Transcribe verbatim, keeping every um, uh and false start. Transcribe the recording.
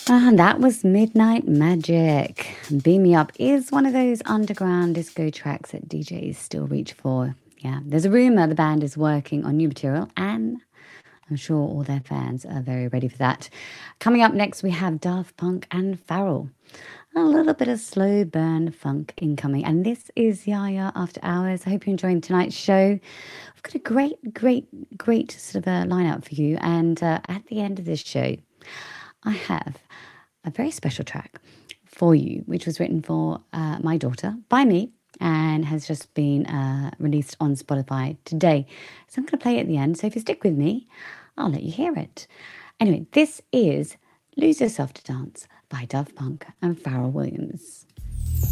And that was Midnight Magic. Beam Me Up is one of those underground disco tracks that D Js still reach for. Yeah, there's a rumour the band is working on new material, and I'm sure all their fans are very ready for that. Coming up next, we have Daft Punk and Pharrell. A little bit of slow burn funk incoming. And this is Yaya After Hours. I hope you're enjoying tonight's show. I've got a great, great, great sort of a lineup for you. And uh, at the end of this show, I have a very special track for you, which was written for uh, my daughter by me and has just been uh, released on Spotify today. So I'm going to play it at the end. So if you stick with me, I'll let you hear it. Anyway, this is Lose Yourself to Dance by Daft Punk and Pharrell Williams.